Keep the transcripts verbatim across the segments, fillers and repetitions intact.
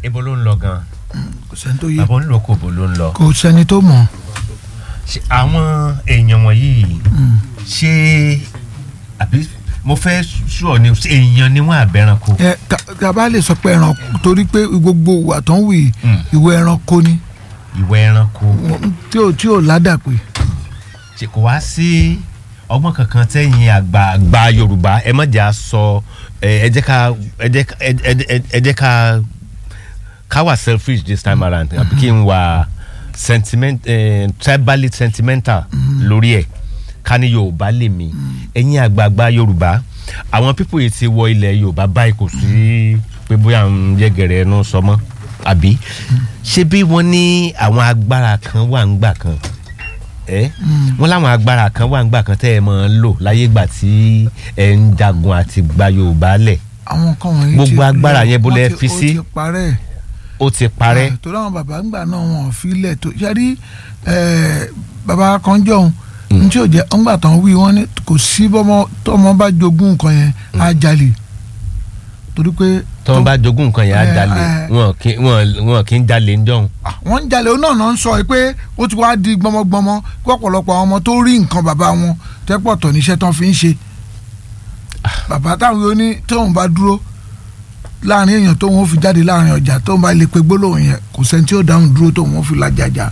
ibo ló ń lọ gan. kò sẹ́ni tó yé. bàbá onílòkò ibo ló ń lọ. kò sẹ́ni tó mọ̀. àwọn èèyàn wọ̀nyí ṣé àbí mo fẹ́ sọ ni èèyàn ni wọ́n àbẹ̀ranko. ẹ tàbá lè sọ pé ẹranko torí pé gbogbo ìwà tó ń wì ìwà ẹranko ni. ìwà ẹranko. tí ò tí ò ládàpé. ṣe kò wá sí ọgbọ́n kankan tẹ́yìn àgbà àgbà Yorùbá ẹ má jà sọ ẹ jẹ́ ká ẹ jẹ́ ká ẹ jẹ́ ká ká wà selfish this time around àbí kí n wà sentiment tribally sentimental lórí ẹ̀ ká ní Yorùbá lè mi ẹ̀yin àgbààgbà Yorùbá àwọn pípò yìí ti wọ ilẹ̀ Yorùbá báyìí kò sí pé bóyá ń yẹgẹrẹ ẹnu sọmọ àbí ṣé bí wọ́n ní àwọn agbára kan wà ń gbà kan ẹ wọn láwọn agbára kan wà ń gbà kan tẹ́ ẹ máa ń lò láyé ìgbà tí ẹ ń jagun àti gba Yorùbá lẹ̀ àwọn kan wọ̀nyí gbogbo agbára yẹn bó lẹ fi sí ó ti parẹ́ ó ti parẹ́ torí àwọn bàbá ń gbà náà wọn ò fi lẹ̀ tó ṣe rí bàbá kan jọ̀hún n tí ò jẹ́ ọ̀ngbà tán wí wọ́n ní kò sí bọ́mọ tọ́mọ bá jogún nǹkan yẹn á jalè torí pé. tọ́mọ bá jogún nǹkan yẹn á jalè wọn kì í jalè ń jọ̀hún. wọ́n ń jalè ó náà náà ń sọ pé ó ti wá di gbọmọgbọmọ kí ọ̀pọ̀lọpọ̀ àwọn ọmọ tó rí nǹkan bàbá wọn tẹ́pọ̀ tọ̀ níṣẹ́ tán fi ń ṣe. bàbá táwọn yóò ní tóun bá dúró láàrin èèyàn tóun ó fi jáde láàrin ọjà tóun bá lè pe gbólóhùn yẹn kò sẹ́ni tí ó dáhùn dúró tóun ó fi làjàjà.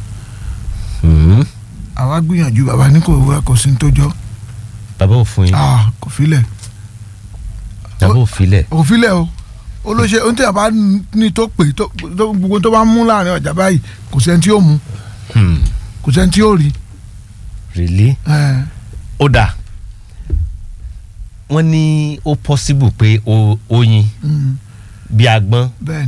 àwa gbìyànjú bàbá ní kò wá kò sí ní tó jọ. bàbá ò fún yín. kò filẹ̀. bàbá ò filẹ̀. ò filẹ̀ o olóṣè ohun tí a bá ní tó pè tó gbogbo tó bá mú láàrin ọjà báyìí kò sẹ́ni tí ó mú kò sẹ́ni tí ó rí. really? ó dáa wọ́n ní ó possible pé oyin bí agbọ́n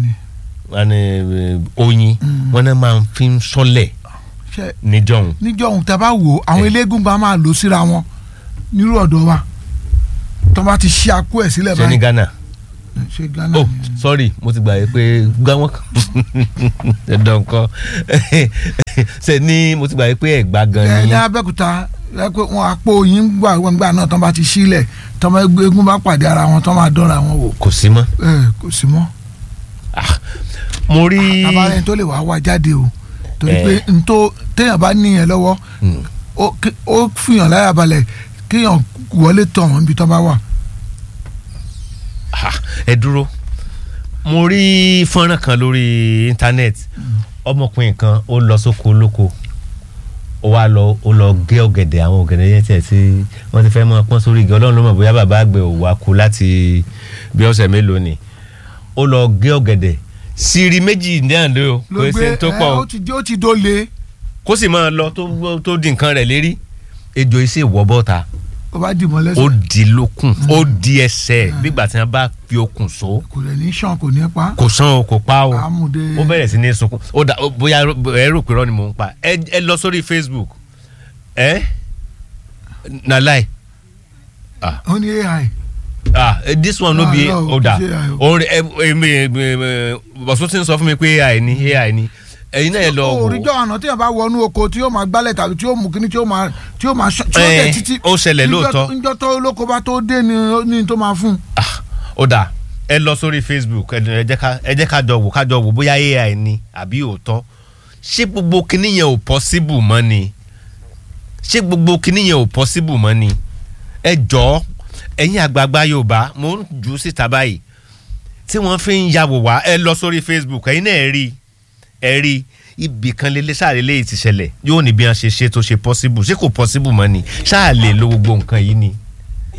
oyin wọ́n náà máa fi ń sọ́lẹ̀ níjọ́hun. níjọ́hun tá a bá wò àwọn eléégún bá máa lò síra wọn nírú ọ̀dọ̀ wa tó bá ti ṣí akú ẹ̀ sílẹ̀ báyìí. ṣé ní Ghana? ṣé Ghana oh sorry mo ti gbà yẹ pé gbàwọ́n ẹ̀dọ̀ nǹkan ṣe ní mo ti gbà yẹ pé ẹ̀gbá gan ni. ẹ̀ ní Abẹ́òkúta wọn àpò oyin gbà wọn gbà náà tó bá ti sílẹ̀ tó bá eégún bá pàdé ara wọn tó máa dọ́ra wọn wò. kò sí mọ́. ẹ kò sí mọ́. mo rí. tabalẹ̀ tó lè wá wá jáde o torí pé n tó téèyàn bá níyẹn lọ́wọ́ ó fìyàn láyà balẹ̀ kéèyàn wọlé tọ̀ wọ́n níbi tó bá wà. ẹ dúró mo rí fọ́nrán kan lórí íńtánẹ́ẹ̀tì ọmọkùnrin kan ó lọ sóko olóko ó wá lọ ó lọ gé ọ̀gẹ̀dẹ̀ àwọn ọ̀gẹ̀dẹ̀ yẹn tiẹ̀ tí wọ́n ti fẹ́ mọ́ pọ́n sórí igi Ọlọ́run ló mọ̀ bóyá bàbá àgbẹ̀ ò wá kú láti bí ọ̀sẹ̀ mélòó ni ó lọ gé ọ̀gẹ̀dẹ̀ sírí méjì náà ló kó ṣe tó pọ̀ ó ti dólé kó sì máa lọ tó di nǹkan rẹ̀ lérí ejò iṣẹ́ ìwọ́ bọ́ta ó bá dì mọ́ lẹ́sẹ̀ ó di lókun ó di ẹsẹ̀ nígbà tí wọ́n bá fi okùn so kò lè ní sàn kò ní pa kò sàn o kò pa o ó bẹ̀rẹ̀ sí ní sunkún ó dà bóyá ẹ rò pé rọ́ ni mò ń pa ẹ lọ sórí Facebook ẹ na lie ah ó ní A I ah this one no be oda o bọ̀sùn tí ń sọ fún mi pé A I ni A I ni ẹ̀yin náà lọ wò. òrìjọ́ àná tí yẹn bá wọnú oko tí yóò máa gbálẹ̀ tàbí tí yóò mú kíní tí yóò máa tí yóò máa tí yóò dẹ̀ títí. ó ṣẹlẹ̀ lóòótọ́. níjọ́ tó lóko bá tó dé ni tó máa fún. ó dà ẹ lọ sórí Facebook ẹ jẹ́ ká jọ wò ká jọ wò bóyá A I ni àbí òótọ́ ṣé gbogbo kíní yẹn ò possible mọ́ ni ṣé gbogbo kíní yẹn ò possible mọ́ ni ẹ jọ̀ọ́ ẹ̀yin àgbààgbà Yorùbá mo ń jù ú síta báyìí tí wọ́n fi ń yàwò wá ẹ lọ sórí Facebook ẹ̀yin náà ẹ rí ẹ rí ibì kan lélẹ̀ ṣáà lélẹ̀ ti ṣẹlẹ̀ yóò ní bí wọ́n ṣe ṣe tó ṣe possible ṣé kò possible mọ́ ni ṣáà lè lo gbogbo nǹkan yìí ni.